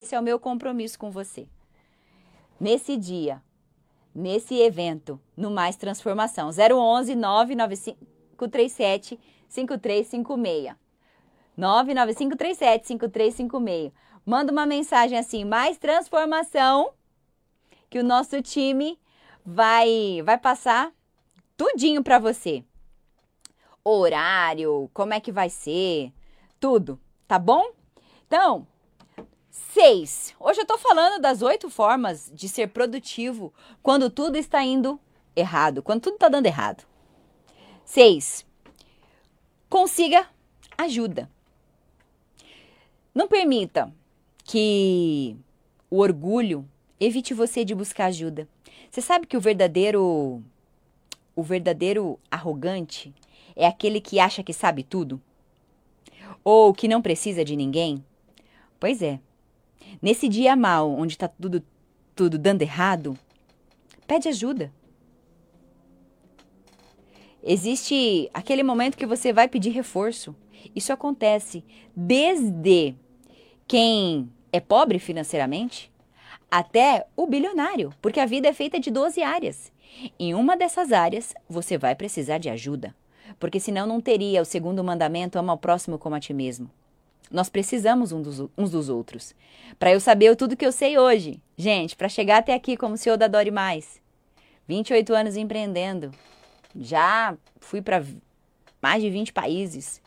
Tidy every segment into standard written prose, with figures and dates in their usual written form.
esse é o meu compromisso com você. Nesse dia, nesse evento, no Mais Transformação. 011 99537 5356. 99537 5356. Manda uma mensagem assim, Mais Transformação, que o nosso time vai passar tudinho para você. Horário, como é que vai ser, tudo, tá bom? Então, 6. Hoje eu tô falando das 8 formas de ser produtivo quando tudo está indo errado, quando tudo está dando errado. 6. Consiga ajuda. Não permita que o orgulho evite você de buscar ajuda. Você sabe que o verdadeiro arrogante é aquele que acha que sabe tudo? Ou que não precisa de ninguém? Pois é. Nesse dia mal, onde está tudo dando errado, pede ajuda. Existe aquele momento que você vai pedir reforço. Isso acontece desde quem é pobre financeiramente até o bilionário, porque a vida é feita de 12 áreas. Em uma dessas áreas, você vai precisar de ajuda, porque senão não teria o segundo mandamento, ama ao próximo como a ti mesmo. Nós precisamos uns dos outros. Para eu saber tudo que eu sei hoje, gente, para chegar até aqui como CEO da Dore Mais, 28 anos empreendendo, já fui para mais de 20 países.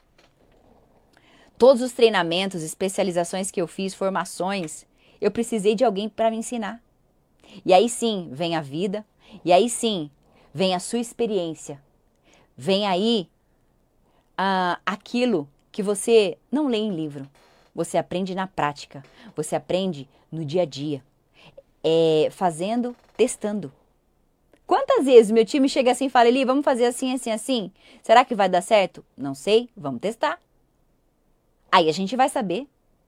Todos os treinamentos, especializações que eu fiz, formações, eu precisei de alguém para me ensinar. E aí sim vem a vida, e aí sim vem a sua experiência. Vem aí aquilo que você não lê em livro. Você aprende na prática, você aprende no dia a dia. Fazendo, testando. Quantas vezes meu time chega assim e fala, Eli, vamos fazer assim, assim, assim? Será que vai dar certo? Não sei, vamos testar. Aí a gente vai saber.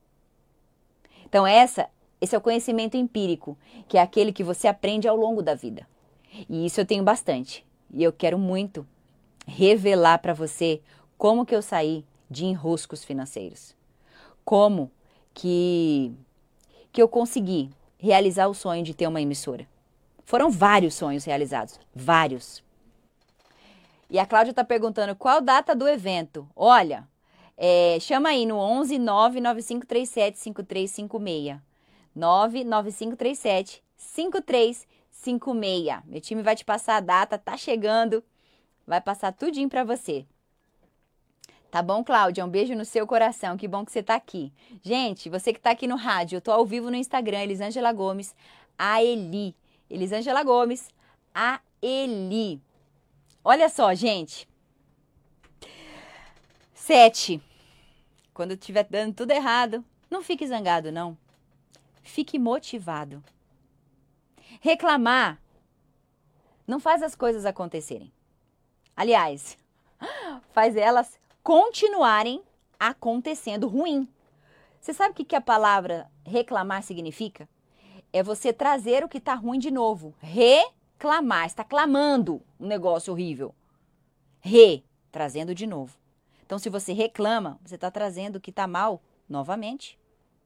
Então esse é o conhecimento empírico, que é aquele que você aprende ao longo da vida. E isso eu tenho bastante. E eu quero muito revelar para você como que eu saí de enroscos financeiros. Como que eu consegui realizar o sonho de ter uma emissora. Foram vários sonhos realizados, vários. E a Cláudia está perguntando qual data do evento. Olha, chama aí no 11 99537 5356. 99537 5356. Meu time vai te passar a data, tá chegando. Vai passar tudinho para você. Tá bom, Cláudia? Um beijo no seu coração. Que bom que você tá aqui. Gente, você que tá aqui no rádio, eu tô ao vivo no Instagram, Elisângela Gomes, a Eli. Elisângela Gomes, a Eli. Olha só, gente. 7. Quando estiver dando tudo errado, não fique zangado, não. Fique motivado. Reclamar não faz as coisas acontecerem. Aliás, faz elas continuarem acontecendo ruim. Você sabe o que a palavra reclamar significa? É você trazer o que está ruim de novo. Reclamar, está clamando um negócio horrível. Trazendo de novo. Então, se você reclama, você está trazendo o que está mal novamente.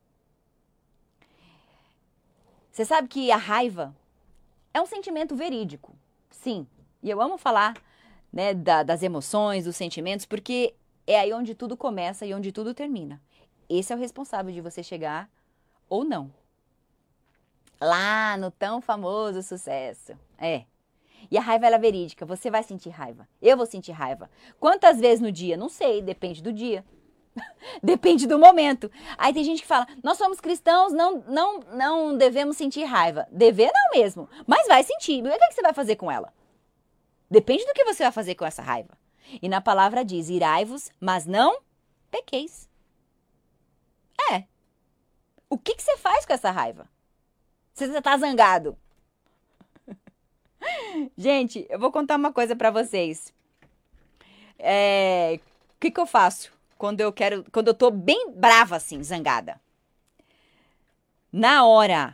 Você sabe que a raiva é um sentimento verídico. Sim, e eu amo falar, né, das emoções, dos sentimentos, porque é aí onde tudo começa e onde tudo termina. Esse é o responsável de você chegar ou não. Lá no tão famoso sucesso. E a raiva ela é verídica. Você vai sentir raiva. Eu vou sentir raiva. Quantas vezes no dia? Não sei, depende do dia. Depende do momento. Aí tem gente que fala, nós somos cristãos, não devemos sentir raiva. Dever não mesmo, mas vai sentir. E o que você vai fazer com ela? Depende do que você vai fazer com essa raiva. E na palavra diz, irai-vos, mas não pequeis. O que você faz com essa raiva? Você está zangado. Gente, eu vou contar uma coisa pra vocês. O que eu faço quando eu tô bem brava assim, zangada? Na hora,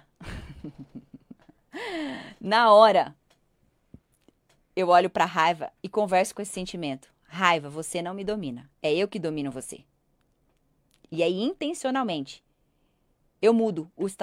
eu olho pra raiva e converso com esse sentimento. Raiva, você não me domina. É eu que domino você. E aí, intencionalmente, eu mudo o estado